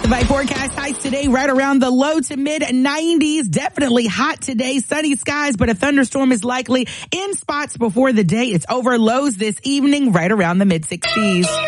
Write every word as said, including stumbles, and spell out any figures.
By forecast highs today right around the low to mid nineties. Definitely hot today. Sunny skies, but a thunderstorm is likely in spots before the day. It's over. Lows this evening right around the mid sixties.